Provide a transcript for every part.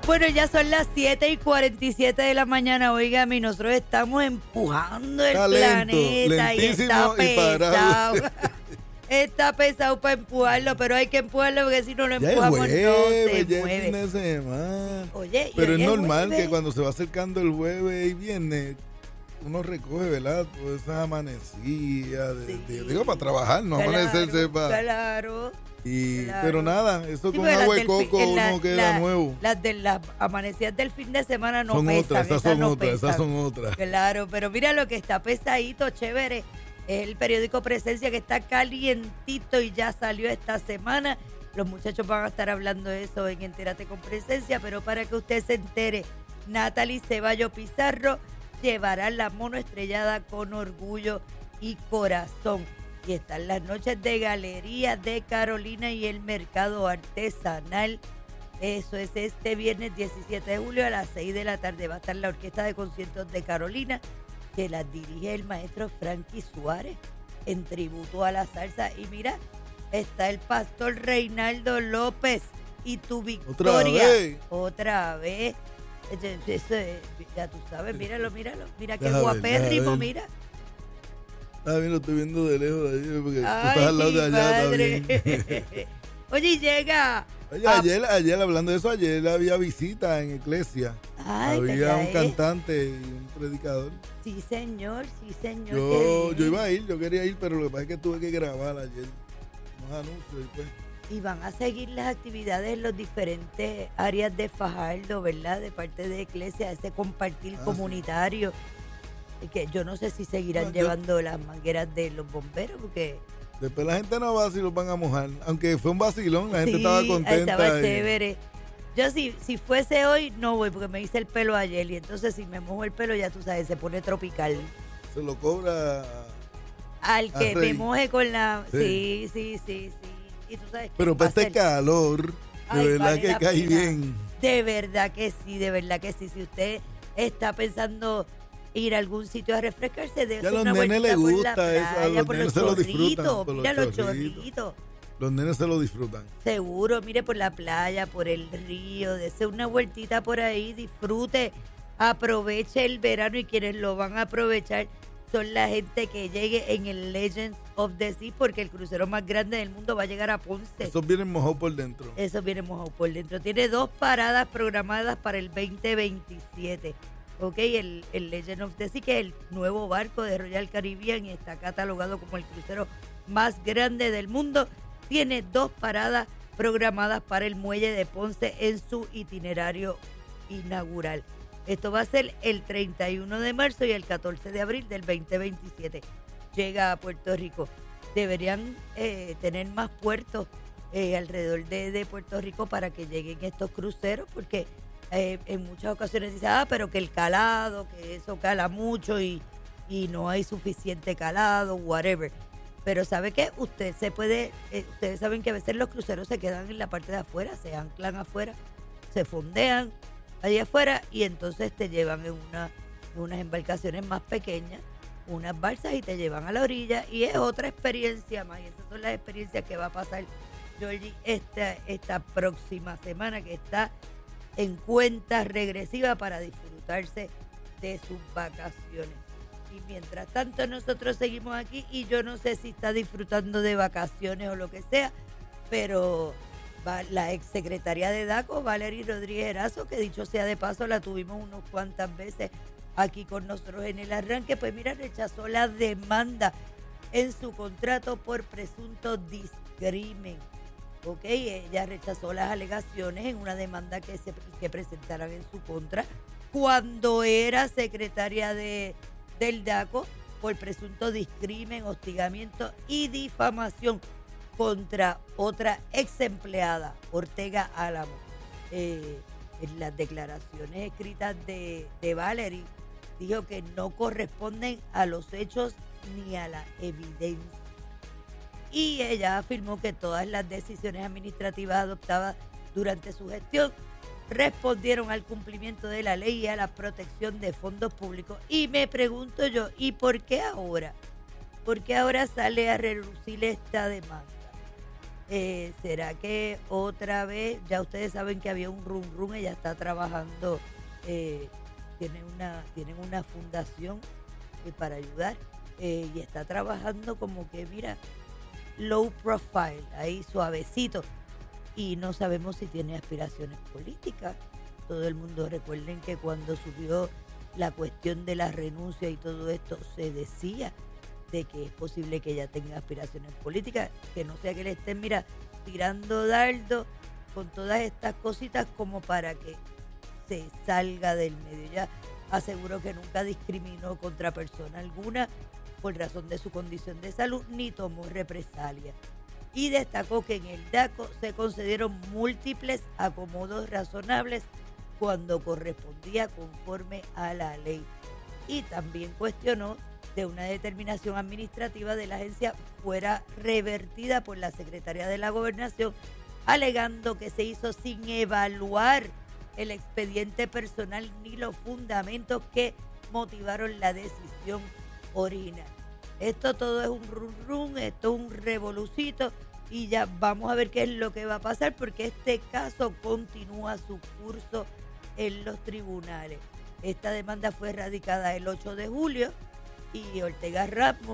Bueno, ya son las 7:47 de la mañana, óigame, y nosotros estamos empujando el Está lento, planeta y está lentísimo y parado. pesado. Está pesado para empujarlo, pero hay que empujarlo porque si no lo Ya es empujamos jueves, no se ya es fin mueve. de semana. Oye, y Pero hoy es normal jueves. que cuando se va acercando el jueves y viernes, uno recoge, ¿verdad? Todas esas amanecidas, digo, para trabajar, no amanecerse para... Claro. Claro. Pero nada, eso Sí, con pero agua las y coco uno queda nuevo. Las amanecidas del fin de semana no Son pesan. otras, esas son no otras, pesan. esas son otras. Claro, pero mira lo que está pesadito, chévere. Es el periódico Presencia que está calientito y ya salió esta semana. Los muchachos van a estar hablando de eso en Entérate con Presencia, pero para que usted se entere, Natalie Ceballos Pizarro llevará la mono estrellada con orgullo y corazón. Y están las noches de Galería de Carolina y el mercado artesanal. Eso es este viernes 17 de julio a las 6 de la tarde. Va a estar la Orquesta de Conciertos de Carolina, que la dirige el maestro Frankie Suárez, en tributo a la salsa. Y mira, está el pastor Reinaldo López y tu Victoria. Otra vez. Eso, ya tú sabes, míralo. Mira qué guapérrimo, mira. Está bien, lo estoy viendo de lejos de ahí, porque tú estás al lado de allá también. Oye, y llega. Oye, ayer, hablando de eso, ayer había visita en iglesia. Había un cantante y un predicador. Sí, señor. Yo iba a ir, yo quería ir, pero lo que pasa es que tuve que grabar ayer unos anuncios y pues. Y van a seguir las actividades en los diferentes áreas de Fajardo, ¿verdad? De parte de iglesia, ese compartir comunitario. Sí. Que yo no sé si seguirán llevando las mangueras de los bomberos, porque... Después la gente no va si los van a mojar. Aunque fue un vacilón, la gente estaba contenta. Estaba chévere. Yo si fuese hoy, no voy, porque me hice el pelo ayer. Y entonces si me mojo el pelo, ya tú sabes, se pone tropical. Se lo cobra... Al que Rey. me moje con la... Sí. Y tú sabes pero para este calor, de verdad vale que cae bien. De verdad que sí. Si usted está pensando ir a algún sitio a refrescarse, de ya a los nenes les gusta eso, a los nenes se lo disfrutan. Mira los chorritos. Los nenes se lo disfrutan. Seguro, mire, por la playa, por el río, dese una vueltita por ahí, disfrute, aproveche el verano, y quienes lo van a aprovechar son la gente que llegue en el Legends of the Sea, porque el crucero más grande del mundo va a llegar a Ponce. Esos vienen mojados por dentro. Tiene 2 paradas programadas para el 2027. Ok, el Legend of the Sea, que es el nuevo barco de Royal Caribbean y está catalogado como el crucero más grande del mundo, tiene 2 paradas programadas para el muelle de Ponce en su itinerario inaugural. Esto va a ser el 31 de marzo y el 14 de abril del 2027. Llega a Puerto Rico. Deberían tener más puertos alrededor de Puerto Rico para que lleguen estos cruceros, porque en muchas ocasiones dicen, pero que el calado, que eso cala mucho y no hay suficiente calado, whatever. Pero ¿sabe qué? Ustedes saben que a veces los cruceros se quedan en la parte de afuera, se anclan afuera, se fondean allá afuera y entonces te llevan en unas embarcaciones más pequeñas, unas balsas, y te llevan a la orilla, y es otra experiencia más. Y esas son las experiencias que va a pasar Georgie esta próxima semana, que está en cuenta regresiva para disfrutarse de sus vacaciones. Y mientras tanto nosotros seguimos aquí, y yo no sé si está disfrutando de vacaciones o lo que sea, pero la exsecretaria de DACO, Valerie Rodríguez Erazo, que dicho sea de paso la tuvimos unas cuantas veces aquí con nosotros en el arranque, pues mira, rechazó la demanda en su contrato por presunto discrimen. Ok, ella rechazó las alegaciones en una demanda que presentaran en su contra cuando era secretaria del DACO por presunto discrimen, hostigamiento y difamación contra otra ex empleada, Ortega Álamo. En las declaraciones escritas de Valerie, dijo que no corresponden a los hechos ni a la evidencia. Y ella afirmó que todas las decisiones administrativas adoptadas durante su gestión respondieron al cumplimiento de la ley y a la protección de fondos públicos. Y me pregunto yo, ¿y por qué ahora? ¿Por qué ahora sale a relucir esta demanda? ¿Será que otra vez, ya ustedes saben que había un rum, ella está trabajando, tienen una fundación para ayudar, y está trabajando como que, mira, low profile, ahí suavecito, y no sabemos si tiene aspiraciones políticas. Todo el mundo, recuerden que cuando subió la cuestión de la renuncia y todo esto, se decía de que es posible que ella tenga aspiraciones políticas, que no sea que le estén, mira, tirando dardo con todas estas cositas como para que se salga del medio. Ella aseguró que nunca discriminó contra persona alguna por razón de su condición de salud, ni tomó represalias. Y destacó que en el DACO se concedieron múltiples acomodos razonables cuando correspondía conforme a la ley. Y también cuestionó de una determinación administrativa de la agencia fuera revertida por la Secretaría de la Gobernación, alegando que se hizo sin evaluar el expediente personal ni los fundamentos que motivaron la decisión original. Esto todo es un rum, esto es un revolucito, y ya vamos a ver qué es lo que va a pasar, porque este caso continúa su curso en los tribunales. Esta demanda fue radicada el 8 de julio y Ortega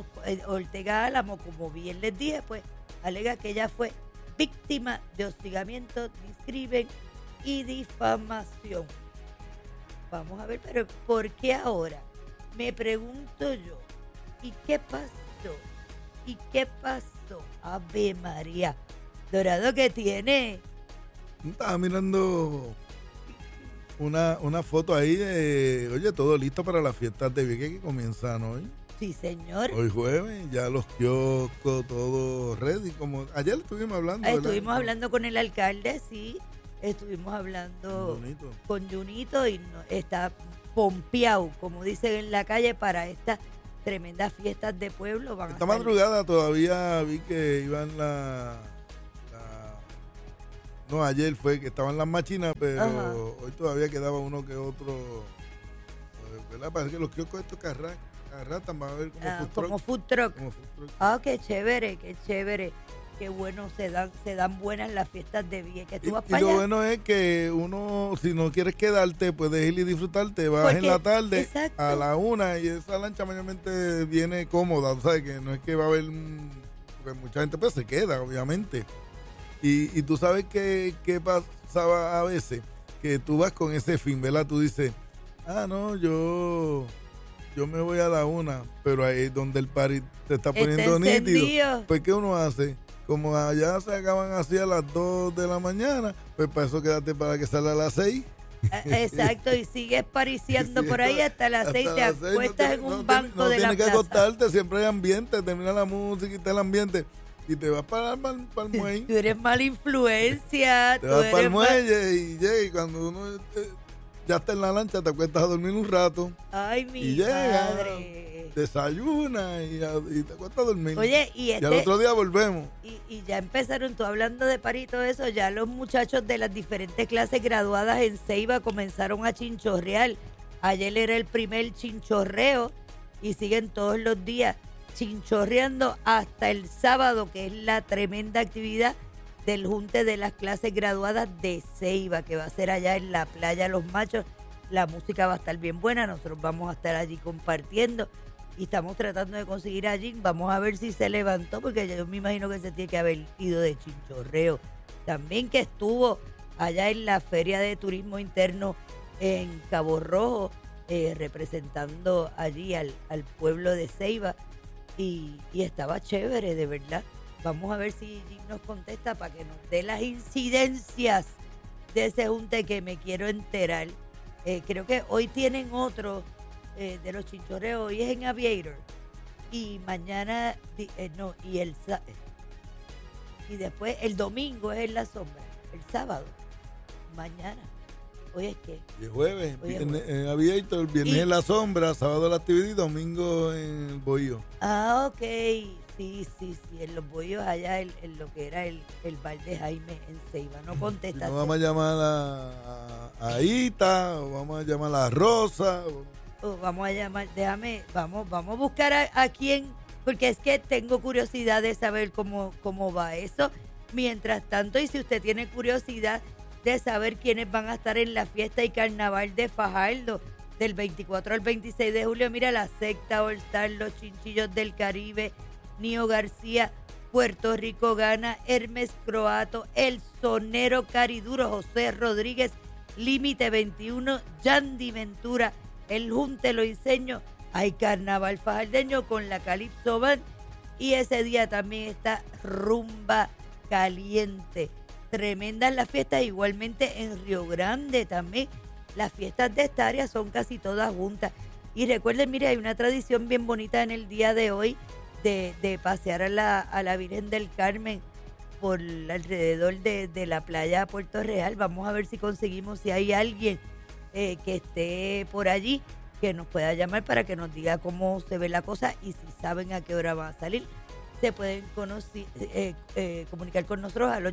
Álamo, como bien les dije, pues alega que ella fue víctima de hostigamiento, discrimen y difamación. Vamos a ver, pero ¿por qué ahora? Me pregunto yo, ¿y qué pasó? ¿Y qué pasó? Ave María. Dorado, ¿qué tiene? Estaba mirando una foto ahí de, oye, todo listo para las fiestas de Vieques que comienzan hoy. Sí, señor. Hoy jueves, ya los kioscos, todo ready. Como ayer estuvimos hablando. Estuvimos hablando con el alcalde, sí. Estuvimos hablando con Junito y está pompeado, como dicen en la calle, para estas tremendas fiestas de pueblo. Esta madrugada todavía vi que iban no, ayer fue que estaban las machinas, pero ajá, hoy todavía quedaba uno que otro, ¿verdad? Parece que los kioscos estos carratan, van a ver como food truck. Ah, qué chévere, qué chévere. Qué bueno, se dan buenas las fiestas de Vieques. ¿Tú vas para allá? Lo bueno es que uno, si no quieres quedarte, puedes ir y disfrutar, te vas en la tarde, exacto, a la 1, y esa lancha mayormente viene cómoda, o sea, que no es que va a haber, porque mucha gente pues se queda, obviamente. Y tú sabes qué pasaba a veces, que tú vas con ese fin, ¿verdad? Tú dices, no, yo me voy a la 1, pero ahí es donde el party te está poniendo nítido. Pues, ¿qué uno hace? Como allá se acaban así a las 2 de la mañana, pues para eso quédate para que salga a las 6. Exacto, y sigues pariciando por ahí hasta las 6, te acuestas en un banco de la plaza. No tienes que acostarte, siempre hay ambiente, termina la música y está el ambiente. Y te vas para el muelle. Tú eres mala influencia. Te vas para el muelle y llega, y cuando uno ya está en la lancha, te acuestas a dormir un rato. Ay, mi y llega, madre. Desayuna y te acuestas a dormir. Oye, y al otro día volvemos. Y ya empezaron, tú hablando de par y todo eso, ya los muchachos de las diferentes clases graduadas en Ceiba comenzaron a chinchorrear. Ayer era el primer chinchorreo y siguen todos los días chinchorreando hasta el sábado, que es la tremenda actividad del junte de las clases graduadas de Ceiba, que va a ser allá en la playa Los Machos. La música va a estar bien buena, nosotros vamos a estar allí compartiendo y estamos tratando de conseguir allí. Vamos a ver si se levantó, porque yo me imagino que se tiene que haber ido de chinchorreo. También que estuvo allá en la Feria de Turismo Interno en Cabo Rojo, representando allí al pueblo de Ceiba, y estaba chévere, de verdad. Vamos a ver si Jim nos contesta para que nos dé las incidencias de ese junte, que me quiero enterar. Creo que hoy tienen otro de los chinchorreos, hoy es en Aviator, y mañana y después el domingo es en La Sombra, el sábado, mañana. Hoy es que el jueves en Aviator, viernes en La Sombra, sábado la actividad y domingo en el Bohío. Ah, ok. Sí, en los Bohíos, allá en lo que era el bar de Jaime en Ceiba. No contesta. No vamos a llamar a Ita, o vamos a llamar a Rosa. Vamos a llamar, vamos a buscar a quién, porque es que tengo curiosidad de saber cómo va eso. Mientras tanto, y si usted tiene curiosidad de saber quiénes van a estar en la fiesta y carnaval de Fajardo del 24 al 26 de julio, mira, la secta All Star, los Chinchillos del Caribe, Nio García, Puerto Rico Gana, Hermes Croato, El Sonero Cariduro, José Rodríguez, Límite 21, Yandy Ventura, El Junte Loiseño. Hay carnaval fajardeño con la Calypso Band y ese día también está Rumba Caliente. Tremendas las fiestas, igualmente en Río Grande también. Las fiestas de esta área son casi todas juntas. Y recuerden, mire, hay una tradición bien bonita en el día de hoy de pasear a la Virgen del Carmen por alrededor de la playa de Puerto Real. Vamos a ver si conseguimos, si hay alguien que esté por allí, que nos pueda llamar para que nos diga cómo se ve la cosa y si saben a qué hora va a salir. Se pueden comunicar con nosotros al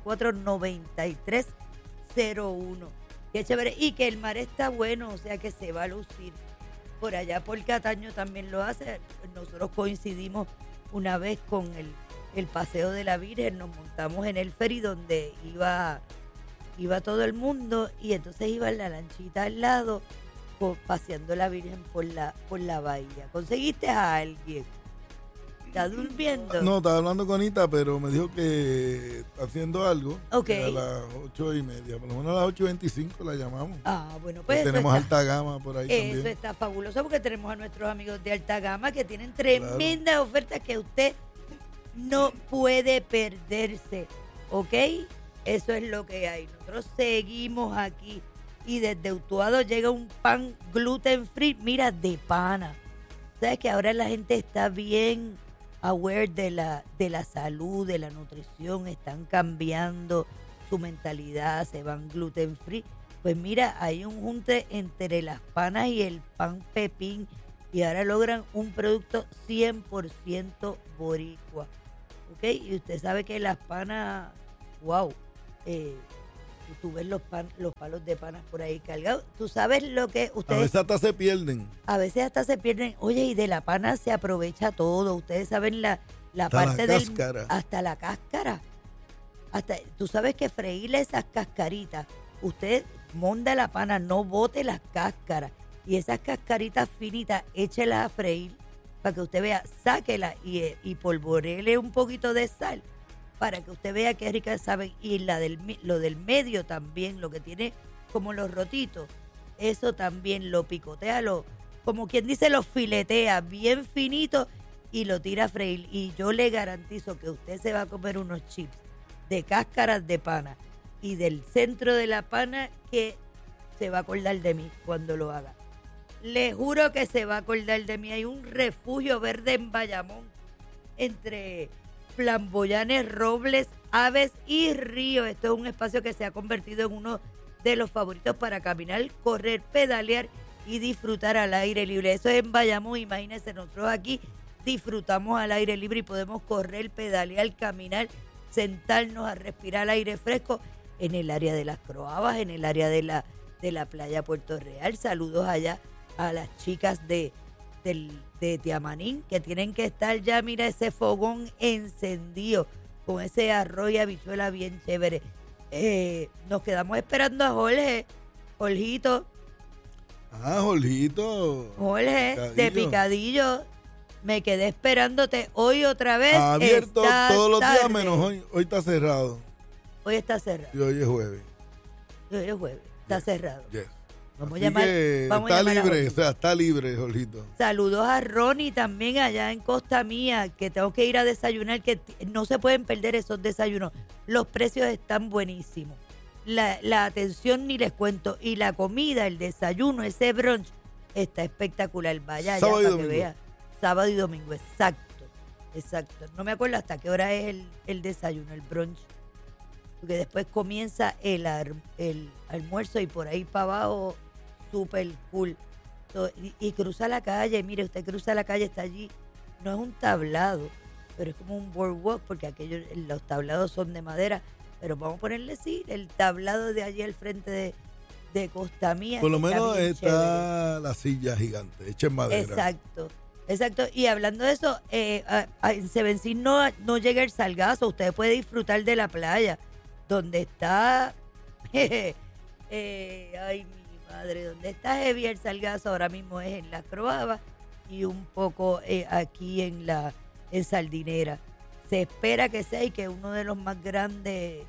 874-9301. Qué chévere. Y que el mar está bueno, o sea que se va a lucir. Por allá por Cataño también lo hace. Nosotros coincidimos una vez con el paseo de la Virgen. Nos montamos en el ferry donde iba todo el mundo y entonces iba la lanchita al lado paseando la Virgen por la bahía. ¿Conseguiste a alguien? ¿Está durmiendo? No, estaba hablando con Ita, pero me dijo que está haciendo algo. Ok. A las 8:30, por lo menos a las 8:25 la llamamos. Ah, bueno, pues tenemos alta gama por ahí también. Eso está fabuloso porque tenemos a nuestros amigos de alta gama que tienen tremendas ofertas que usted no puede perderse, ¿ok? Eso es lo que hay. Nosotros seguimos aquí y desde Utuado llega un pan gluten free, mira, de pana. ¿Sabes que ahora la gente está bien aware de la salud, de la nutrición? Están cambiando su mentalidad, se van gluten free. Pues mira, hay un junte entre las panas y el pan pepín y ahora logran un producto 100% boricua, ¿ok? Y usted sabe que las panas, wow, tú ves los palos de panas por ahí cargados. Tú sabes lo que ustedes... A veces hasta se pierden. Oye, y de la pana se aprovecha todo. Ustedes saben la parte la cáscara. Hasta la cáscara. Tú sabes que freírle esas cascaritas, usted monda la pana, no bote las cáscaras. Y esas cascaritas finitas, échelas a freír para que usted vea, sáquela y polvorele un poquito de sal para que usted vea qué ricas saben. Y lo del medio también, lo que tiene como los rotitos, eso también lo picotea, como quien dice, lo filetea bien finito y lo tira a freír. Y yo le garantizo que usted se va a comer unos chips de cáscaras de pana y del centro de la pana que se va a acordar de mí cuando lo haga. Le juro que se va a acordar de mí. Hay un refugio verde en Bayamón entre Flamboyanes, Robles, Aves y Río. Esto es un espacio que se ha convertido en uno de los favoritos para caminar, correr, pedalear y disfrutar al aire libre. Eso es en Bayamón. Imagínense, nosotros aquí disfrutamos al aire libre y podemos correr, pedalear, caminar, sentarnos a respirar aire fresco en el área de las Croabas, en el área de la playa Puerto Real. Saludos allá a las chicas de Tiamanín, que tienen que estar ya, mira, ese fogón encendido con ese arroz y habichuela bien chévere. Nos quedamos esperando a Jorgito. Ah, Jorgito. Jorge, de Picadillo. Me quedé esperándote hoy otra vez. Abierto todos los días menos hoy. Hoy está cerrado. Hoy está cerrado. Y hoy es jueves. Está cerrado. Yes. Vamos Así a llamar. Que está libre, o sea, está libre, Jorgito. Saludos a Ronnie también allá en Costa Mía, que tengo que ir a desayunar, que no se pueden perder esos desayunos. Los precios están buenísimos. La atención ni les cuento. Y la comida, el desayuno, ese brunch, está espectacular. Vaya allá para que vea. Sábado y domingo, exacto. No me acuerdo hasta qué hora es el desayuno, el brunch. Porque después comienza el almuerzo y por ahí para abajo, súper cool. Y cruza la calle, mire, usted cruza la calle, está allí. No es un tablado, pero es como un boardwalk, porque los tablados son de madera. Pero vamos a ponerle, sí, el tablado de allí al frente de Costa Mía. Por lo menos está la silla gigante, hecha en madera. Exacto, y hablando de eso, en Sevencín no llega el Sargazo, usted puede disfrutar de la playa, donde está, ay mi madre, donde está heavy el Sargazo ahora mismo es en la Croaba y un poco aquí en Sardinera. Se espera que sea y que uno de los más grandes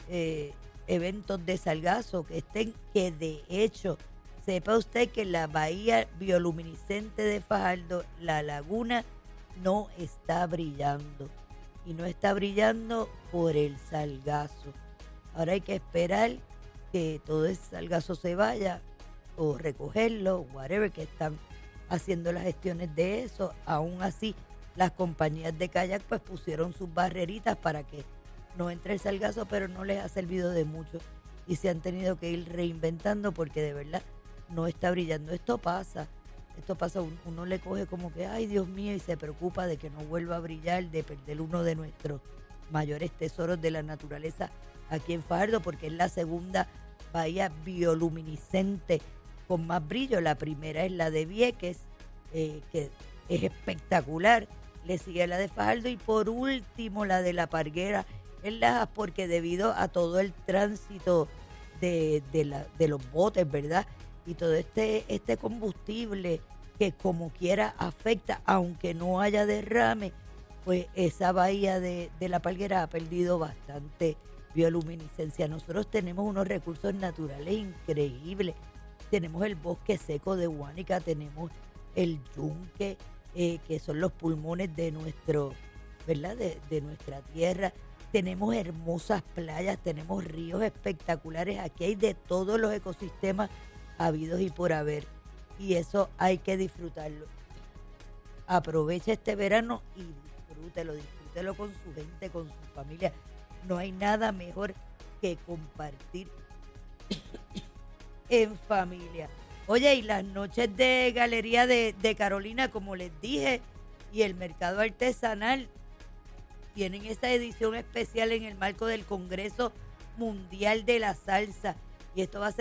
eventos de Sargazo que de hecho, sepa usted que la bahía bioluminiscente de Fajardo, la laguna, no está brillando. Y no está brillando por el Sargazo. Ahora hay que esperar que todo ese Sargazo se vaya o recogerlo, whatever, que están haciendo las gestiones de eso. Aún así, las compañías de kayak pues pusieron sus barreritas para que no entre el Sargazo, pero no les ha servido de mucho. Y se han tenido que ir reinventando porque de verdad no está brillando. Esto pasa, uno le coge como que, ay Dios mío, y se preocupa de que no vuelva a brillar, de perder uno de nuestros mayores tesoros de la naturaleza aquí en Fajardo, porque es la segunda bahía bioluminiscente con más brillo. La primera es la de Vieques, que es espectacular, le sigue la de Fajardo y por último la de La Parguera en Lajas, porque debido a todo el tránsito de los botes, ¿verdad? Y todo este combustible que como quiera afecta, aunque no haya derrame, pues esa bahía de La Parguera ha perdido bastante bioluminiscencia. Nosotros tenemos unos recursos naturales increíbles. Tenemos el bosque seco de Guánica, tenemos el yunque, que son los pulmones de nuestro, ¿verdad? De nuestra tierra. Tenemos hermosas playas, tenemos ríos espectaculares. Aquí hay de todos los ecosistemas habidos y por haber, y eso hay que disfrutarlo. Aproveche este verano y disfrútelo con su gente, con su familia. No hay nada mejor que compartir en familia. Oye, y las noches de Galería de Carolina, como les dije, y el mercado artesanal tienen esa edición especial en el marco del Congreso Mundial de la Salsa, y esto va a ser